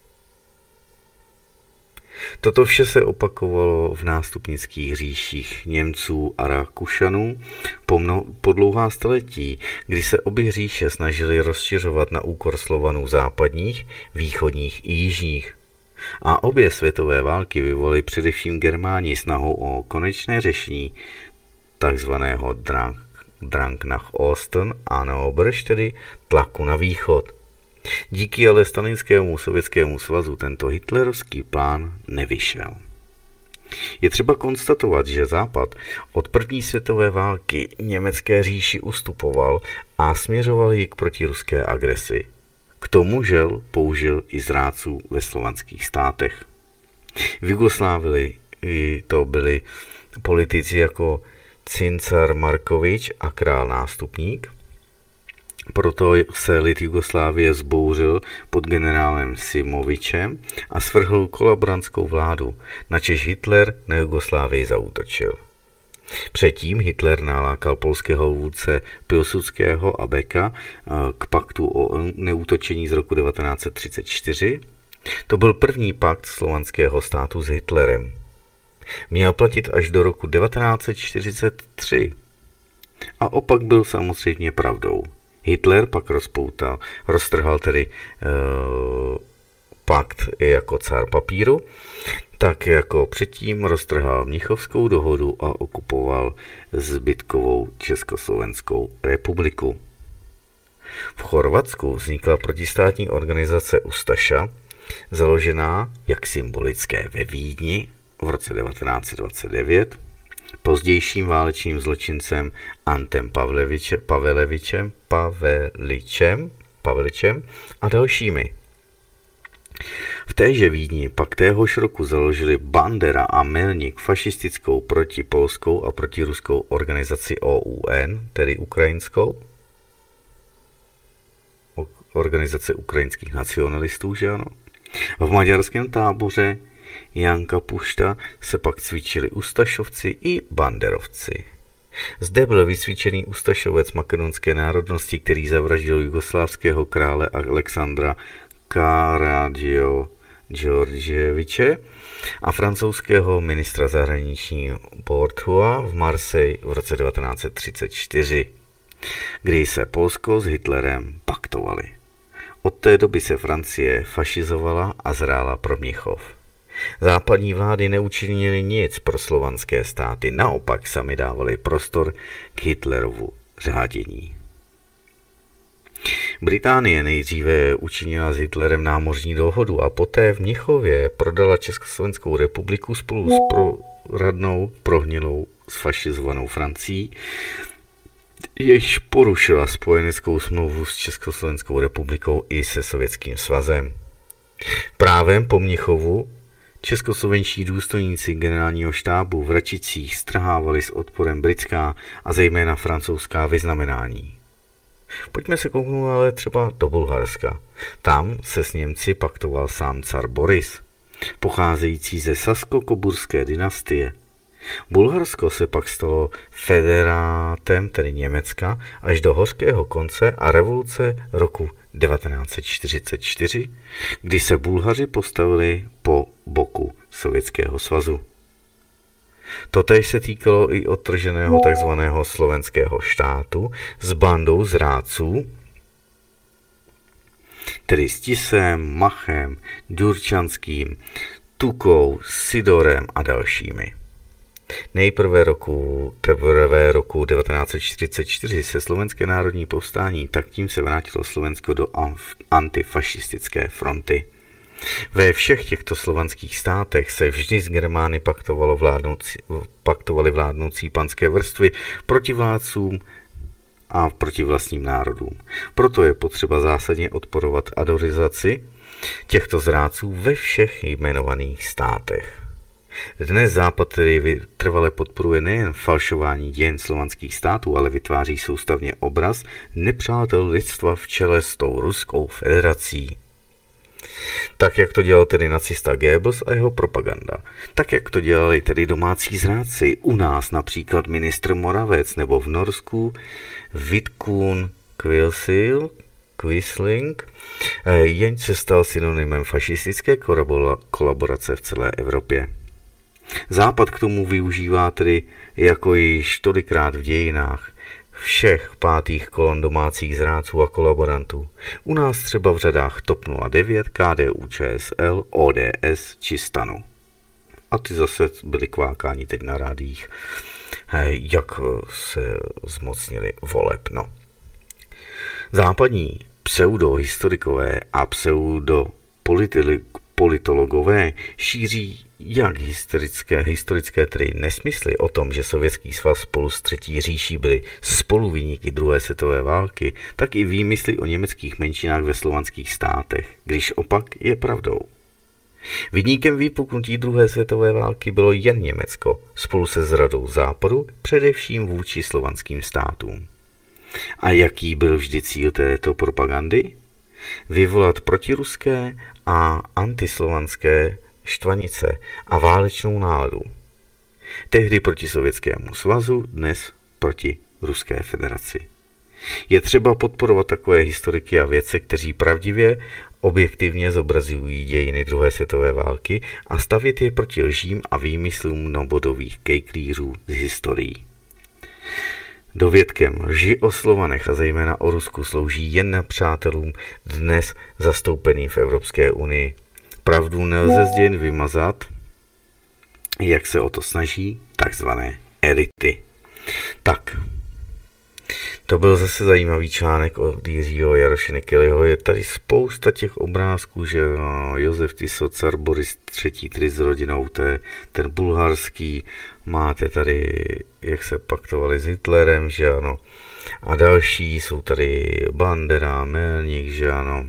Toto vše se opakovalo v nástupnických říších Němců a Rakušanů po, mno, po dlouhá staletí, kdy se obě říše snažily rozšiřovat na úkor Slovanů západních, východních i jižních. A obě světové války vyvolaly především Germáni snahou o konečné řešení takzvaného Drang, Drang nach Osten a na obrž, tedy tlaku na východ. Díky ale stalinskému sovětskému svazu tento hitlerovský plán nevyšel. Je třeba konstatovat, že Západ od první světové války německé říši ustupoval a směřoval ji k protiruské agresi. K tomu žel použil i zrádců ve slovanských státech. V Jugoslávii to byli politici jako Cincar Markovič a král nástupník. Proto se lid Jugoslávie zbouřil pod generálem Simovičem a svrhl kolaborantskou vládu, načež Hitler na Jugoslávii zaútočil. Předtím Hitler nalákal polského vůdce Pilsudského a Beka k paktu o neútočení z roku devatenáct set třicet čtyři. To byl první pakt slovanského státu s Hitlerem. Měl platit až do roku devatenáct set čtyřicet tři. A opak byl samozřejmě pravdou. Hitler pak rozpoutal, roztrhal tedy e, pakt jako cár papíru, tak jako předtím roztrhal Mnichovskou dohodu a okupoval zbytkovou Československou republiku. V Chorvatsku vznikla protistátní organizace Ustaša, založená, jak symbolické, ve Vídni v roce devatenáct set dvacet devět, pozdějším válečným zločincem Antem Pavleviče, Pavelevičem, Paveličem, Paveličem a dalšími. V téže Vídni pak téhož roku založili Bandera a Melník fašistickou protipolskou a protiruskou organizaci O U N, tedy ukrajinskou, organizace ukrajinských nacionalistů, že ano. V maďarském táboře Janka Pušta se pak cvičili ustašovci i banderovci. Zde byl vycvičený ustašovec makedonské národnosti, který zavraždil jugoslávského krále Alexandra Karadžio Georgieviče a francouzského ministra zahraničí Bortua v Marseille v roce devatenáct set třicet čtyři, kdy se Polsko s Hitlerem paktovali. Od té doby se Francie fašizovala a zrála pro Mnichov. Západní vlády neučinily nic pro slovanské státy, naopak sami dávali prostor k Hitlerovu řádění. Británie nejdříve učinila s Hitlerem námořní dohodu a poté v Mnichově prodala Československou republiku spolu s proradnou prohnilou sfašizovanou Francií, jež porušila spojeneckou smlouvu s Československou republikou i se Sovětským svazem. Právem po Mnichovu českoslovenští důstojníci generálního štábu v Račicích strhávali s odporem britská a zejména francouzská vyznamenání. Pojďme se kouknout ale třeba do Bulharska. Tam se s Němci paktoval sám car Boris, pocházející ze sasko-koburské dynastie. Bulharsko se pak stalo federátem, tedy Německa, až do hořkého konce a revoluce roku devatenáct set čtyřicet čtyři, kdy se Bulhaři postavili po boku Sovětského svazu. Totéž se týkalo i odtrženého tzv. Slovenského štátu s bandou zrádců, tedy s Tisem, Machem, Ďurčanským, Tukou, Sidorem a dalšími. Nejprve roku, teprve roku devatenáct set čtyřicet čtyři se Slovenské národní povstání, tak tím se vrátilo Slovensko do antifašistické fronty. Ve všech těchto slovanských státech se vždy s Germány paktovalo vládnoucí, paktovali vládnoucí panské vrstvy proti vládcům a proti vlastním národům. Proto je potřeba zásadně odporovat adorizaci těchto zrádců ve všech jmenovaných státech. Dnes Západ tedy trvale podporuje nejen falšování dějin slovanských států, ale vytváří soustavně obraz nepřátel lidstva v čele s tou Ruskou federací. Tak, jak to dělal tedy nacista Goebbels a jeho propaganda. Tak, jak to dělali tedy domácí zrádci. U nás například ministr Moravec nebo v Norsku Vidkun Quisling, Quisling, jenž se stal synonymem fašistické kolaborace v celé Evropě. Západ k tomu využívá tedy, jako již tolikrát v dějinách, všech pátých kolon domácích zrádců a kolaborantů. U nás třeba v řadách TOP nula devět, K D U Č S L, O D S či Stanu. A ty zase byly kvákáni teď na rádích, jak se zmocnili voleb. No. Západní pseudohistorikové a pseudopolitologové šíří jak historické, historické tedy nesmysly o tom, že Sovětský svaz spolu s Třetí říší byli spoluviníky druhé světové války, tak i výmysly o německých menšinách ve slovanských státech, když opak je pravdou. Viníkem výpuknutí druhé světové války bylo jen Německo, spolu se zradou Západu, především vůči slovanským státům. A jaký byl vždy cíl této propagandy? Vyvolat protiruské a antislovanské štvanice a válečnou náladu. Tehdy proti Sovětskému svazu, dnes proti Ruské federaci. Je třeba podporovat takové historiky a vědce, kteří pravdivě objektivně zobrazují dějiny druhé světové války a stavět je proti lžím a výmyslům nobodových kejklířů z historií. Dovědkem lži o Slovanech a zejména o Rusku slouží jen nepřátelům dnes zastoupeným v Evropské unii. Pravdu nelze z dějin vymazat, jak se o to snaží takzvané elity. Tak, to byl zase zajímavý článek od Jiřího Jaroše Nekylyho. Je tady spousta těch obrázků, že no, Josef Tiso, car Boris třetí, tedy s rodinou, to je ten bulharský. Máte tady, jak se paktovali s Hitlerem, že ano. A další jsou tady Bandera, Melník, že ano.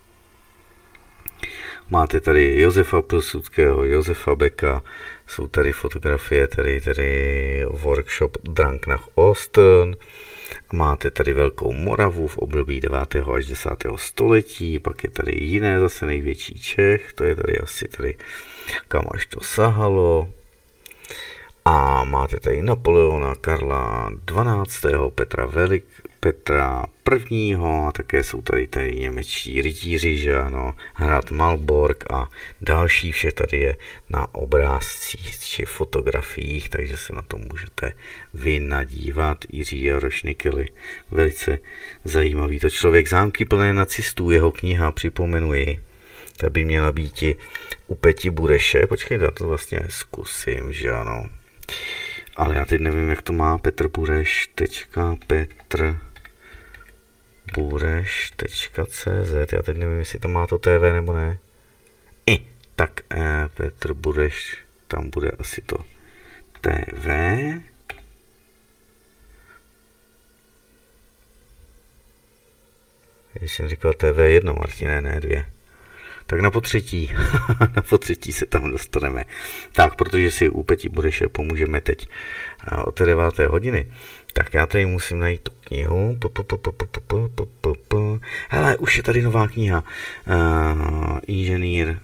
Máte tady Josefa Pilsudského, Josefa Beka, jsou tady fotografie, tady, tady workshop Drunk nach Osten. Máte tady Velkou Moravu v období devátého až desátého století, pak je tady jiné, zase největší Čech, to je tady asi tady, kam až to sahalo. A máte tady Napoleona, Karla dvanáctého, Petra Velik, Petra prvního, a také jsou tady tady němečtí rytíři, že ano, hrad Malbork a další, vše tady je na obrázcích či fotografiích, takže se na to můžete vy nadívat. Jiří Jaroš Nekyly, velice zajímavý to člověk. Zámky plné nacistů, jeho kniha, připomenuji, ta by měla být u Peti Bureše, počkej, já to vlastně zkusím, že ano. Ale já teď nevím, jak to má Petr Bureš, tečka, Petr Bureš, tečka, cz, já teď nevím, jestli to má to T V nebo ne. I, tak eh, Petr Bureš, tam bude asi to T V. Když jsem říkal T V jedna, Martine, ne dvě. Tak na potřetí, na potřetí se tam dostaneme. Tak, protože si u Peti Bureše pomůžeme teď od té deváté hodiny, tak já tady musím najít tu knihu. Hele, už je tady nová kniha. Uh, inženýr,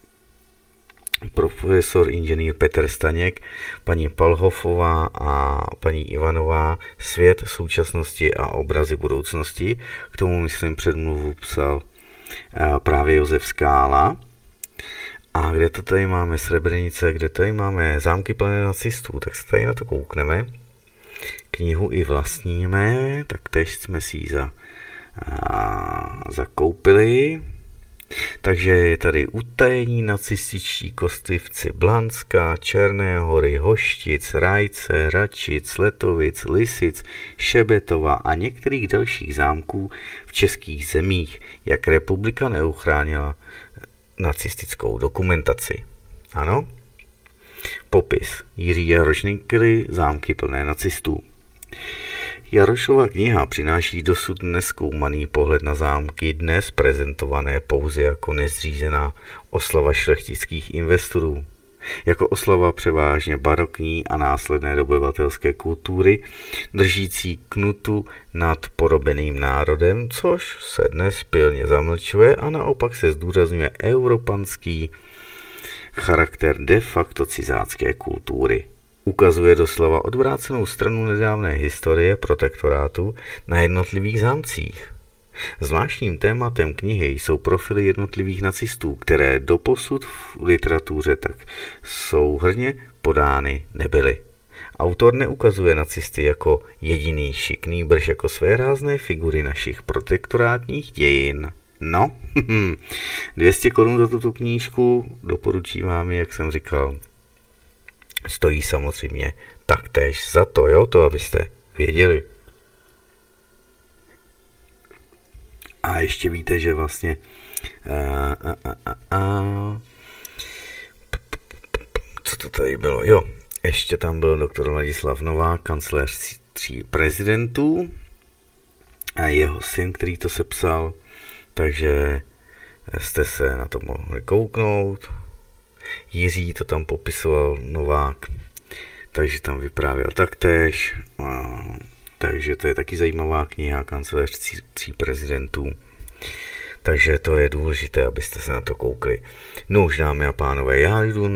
profesor inženýr Petr Staněk, paní Palhofová a paní Ivanová, Svět současnosti a obrazy budoucnosti. K tomu, myslím, předmluvu psal právě Josef Skála. A kde to tady máme? Srebrenice, kde tady máme Zámky plné nacistů, tak se tady na to koukneme. Knihu i vlastníme, tak tež jsme si ji za, a, zakoupili. Takže je tady utajení nacističtí kostlivci Blanska, Černé hory, Hoštic, Rajce, Račic, Letovic, Lisic, Šebetova a některých dalších zámků v českých zemích, jak republika neuchránila nacistickou dokumentaci. Ano? Popis. Jiří Jaroš Nekyly, Zámky plné nacistů. Jarošova kniha přináší dosud nezkoumaný pohled na zámky, dnes prezentované pouze jako nezřízená oslava šlechtických investorů. Jako oslava převážně barokní a následné dobyvatelské kultury, držící knutu nad porobeným národem, což se dnes pilně zamlčuje a naopak se zdůrazňuje europanský charakter de facto cizácké kultury. Ukazuje doslova odvrácenou stranu nedávné historie protektorátu na jednotlivých zámcích. Zvláštním tématem knihy jsou profily jednotlivých nacistů, které doposud v literatuře tak souhrnně podány nebyly. Autor neukazuje nacisty jako jediný šikný, brž jako svérázné figury našich protektorátních dějin. No, dvě stě korun za tuto knížku, doporučím vám, jak jsem říkal, stojí samozřejmě taktéž za to, jo, to abyste věděli. A ještě víte, že vlastně a, a, a, a, co to tady bylo? Jo, ještě tam byl doktor Ladislav Novák, kancléř tří prezidentů a jeho syn, který to sepsal, takže jste se na to mohli kouknout. Jiří to tam popisoval, Novák, takže tam vyprávěl taktéž. A, takže to je taky zajímavá kniha, kancléř tří, tří prezidentů. Takže to je důležité, abyste se na to koukli. No už, dámy a pánové, já jdu